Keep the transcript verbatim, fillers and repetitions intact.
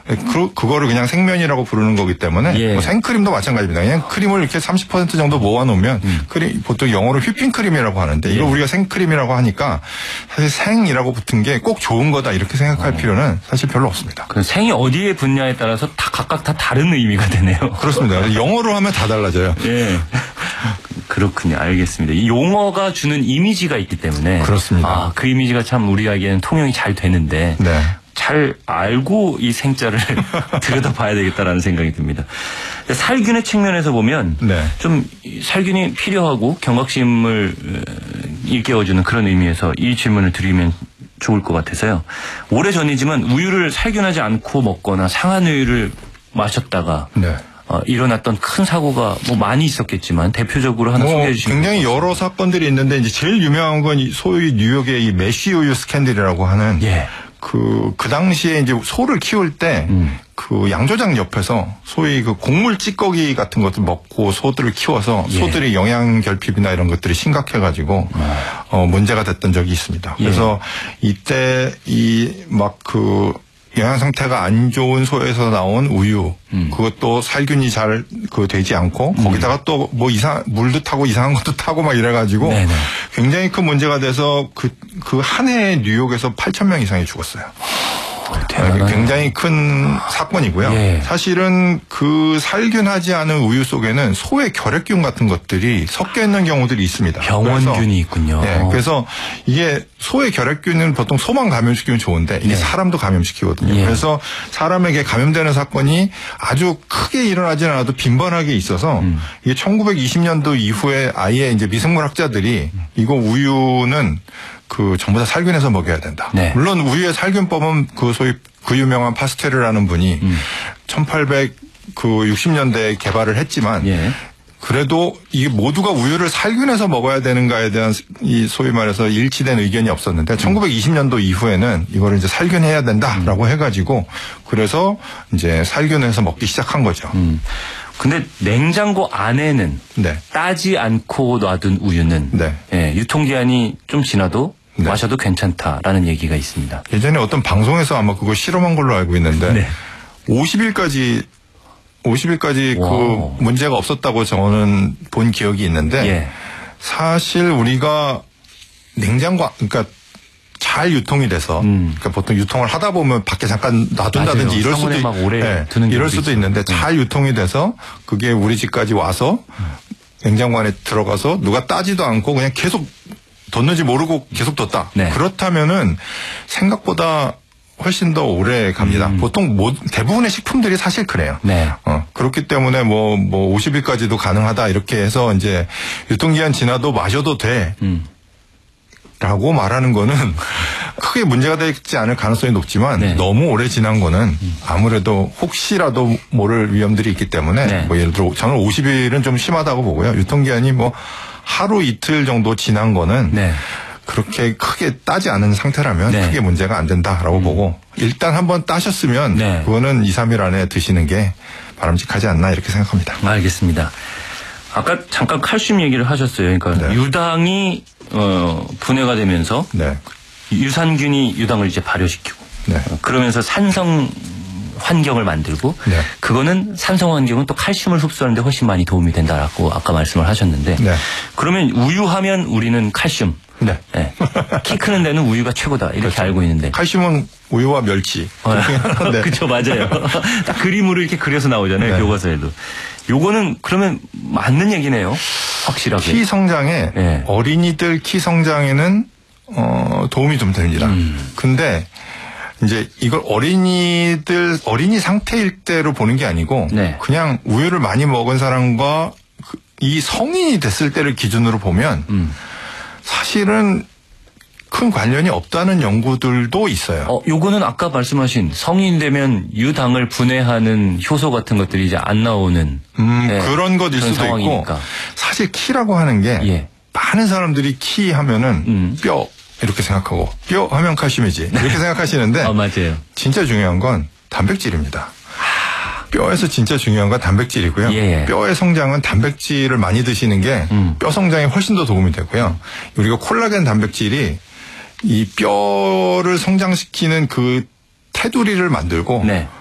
그, 그거를 그냥 생면이라고 부르는 거기 때문에 예. 뭐 생크림도 마찬가지입니다. 그냥 크림을 이렇게 삼십 퍼센트 정도 모아놓으면 음. 크림, 보통 영어로 휘핑크림이라고 하는데 이거 예. 우리가 생크림이라고 하니까 사실 생이라고 붙은 게 꼭 좋은 거다 이렇게 생각할 어. 필요는 사실 별로 없습니다. 그 생이 어디에 붙냐에 따라서 다 각각 다 다른 의미가 되네요. 그렇습니다. 영어로 하면 다 달라져요. 예. 그렇군요. 알겠습니다. 이 용어가 주는 이미지가 있기 때문에 그렇습니다. 아, 그 이미지가 참 우리에게는 통용이 잘 되는데 네. 잘 알고 이 생자를 들여다봐야 되겠다라는 생각이 듭니다. 살균의 측면에서 보면 네. 좀 살균이 필요하고 경각심을 일깨워주는 그런 의미에서 이 질문을 드리면 좋을 것 같아서요. 오래전이지만 우유를 살균하지 않고 먹거나 상한 우유를 마셨다가 네. 어, 일어났던 큰 사고가 뭐 많이 있었겠지만 대표적으로 하나 뭐 소개해 주시면 굉장히 여러 사건들이 있는데 이제 제일 유명한 건 소위 뉴욕의 이 메쉬 우유 스캔들이라고 하는 예. 그, 그 당시에 이제 소를 키울 때, 음. 그 양조장 옆에서 소위 그 곡물 찌꺼기 같은 것들 먹고 소들을 키워서 예. 소들이 영양 결핍이나 이런 것들이 심각해가지고, 음. 어, 문제가 됐던 적이 있습니다. 예. 그래서 이때 이 막 그, 영양 상태가 안 좋은 소에서 나온 우유, 음. 그것도 살균이 잘 그 되지 않고 음. 거기다가 또 뭐 이상 물도 타고 이상한 것도 타고 막 이래가지고 네네. 굉장히 큰 문제가 돼서 그 그 한 해에 뉴욕에서 팔천 명 이상이 죽었어요. 대단하네요. 굉장히 큰 사건이고요. 예. 사실은 그 살균하지 않은 우유 속에는 소의 결핵균 같은 것들이 섞여 있는 경우들이 있습니다. 병원균이 있군요. 네, 그래서 이게 소의 결핵균은 보통 소만 감염시키면 좋은데 이게 예. 사람도 감염시키거든요. 예. 그래서 사람에게 감염되는 사건이 아주 크게 일어나지는 않아도 빈번하게 있어서 음. 이게 천구백이십 년도 이후에 아예 이제 미생물 학자들이 이거 우유는 그 전부 다 살균해서 먹여야 된다. 네. 물론 우유의 살균법은 그 소위 그 유명한 파스테르라는 분이 음. 천팔백육십 년대에 개발을 했지만 예. 그래도 이게 모두가 우유를 살균해서 먹어야 되는가에 대한 이 소위 말해서 일치된 의견이 없었는데 음. 천구백이십 년도 이후에는 이거를 이제 살균해야 된다라고 음. 해가지고 그래서 이제 살균해서 먹기 시작한 거죠. 음. 근데 냉장고 안에는 네. 따지 않고 놔둔 우유는 네. 예, 유통기한이 좀 지나도 네. 마셔도 괜찮다라는 얘기가 있습니다. 예전에 어떤 방송에서 아마 그거 실험한 걸로 알고 있는데 네. 오십 일까지 오십 일까지 그 문제가 없었다고 저는 본 기억이 있는데 예. 사실 우리가 냉장고 그러니까 잘 유통이 돼서 음. 그러니까 보통 유통을 하다 보면 밖에 잠깐 놔둔다든지 맞아요. 이럴 수도 막 오래 네, 두는 이럴 수도 있죠. 있는데 잘 유통이 돼서 그게 우리 집까지 와서 음. 냉장고 안에 들어가서 누가 따지도 않고 그냥 계속 뒀는지 모르고 계속 뒀다. 네. 그렇다면은 생각보다 훨씬 더 오래 갑니다. 음. 보통 뭐 대부분의 식품들이 사실 그래요. 네. 어, 그렇기 때문에 뭐, 뭐 오십 일까지도 가능하다 이렇게 해서 이제 유통기한 지나도 마셔도 돼. 음. 라고 말하는 거는 크게 문제가 되지 않을 가능성이 높지만 네. 너무 오래 지난 거는 아무래도 혹시라도 모를 위험들이 있기 때문에 네. 뭐 예를 들어 저는 오십 일은 좀 심하다고 보고요. 유통기한이 뭐 하루 이틀 정도 지난 거는 네. 그렇게 크게 따지 않은 상태라면 네. 크게 문제가 안 된다라고 음. 보고 일단 한번 따셨으면 네. 그거는 이, 삼 일 안에 드시는 게 바람직하지 않나 이렇게 생각합니다. 알겠습니다. 아까 잠깐 칼슘 얘기를 하셨어요. 그러니까 네. 유당이 어, 분해가 되면서 네. 유산균이 유당을 이제 발효시키고 네. 그러면서 산성 환경을 만들고 네. 그거는 산성 환경은 또 칼슘을 흡수하는 데 훨씬 많이 도움이 된다라고 아까 말씀을 하셨는데 네. 그러면 우유하면 우리는 칼슘 네. 네. 키 크는 데는 우유가 최고다 이렇게 그렇죠. 알고 있는데 칼슘은 우유와 멸치 어, 네. 그렇죠 맞아요. 딱 그림으로 이렇게 그려서 나오잖아요. 네. 교과서에도. 요거는 그러면 맞는 얘기네요. 확실하게. 키 성장에 네. 어린이들 키 성장에는 어, 도움이 좀 됩니다. 음. 근데 이제 이걸 어린이들 어린이 상태일 때로 보는 게 아니고 네. 그냥 우유를 많이 먹은 사람과 이 성인이 됐을 때를 기준으로 보면 음. 사실은 큰 관련이 없다는 연구들도 있어요. 어, 요거는 아까 말씀하신 성인 되면 유당을 분해하는 효소 같은 것들이 이제 안 나오는 음, 네, 그런 것일 수도 상황이니까. 있고 사실 키라고 하는 게 예. 많은 사람들이 키 하면은 음. 뼈 이렇게 생각하고 뼈 하면 칼슘이지 이렇게 생각하시는데 어, 맞아요. 진짜 중요한 건 단백질입니다. 뼈에서 진짜 중요한 건 단백질이고요. 예. 뼈의 성장은 단백질을 많이 드시는 게 뼈 음. 성장에 훨씬 더 도움이 되고요. 우리가 콜라겐 단백질이 이 뼈를 성장시키는 그 테두리를 만들고 네.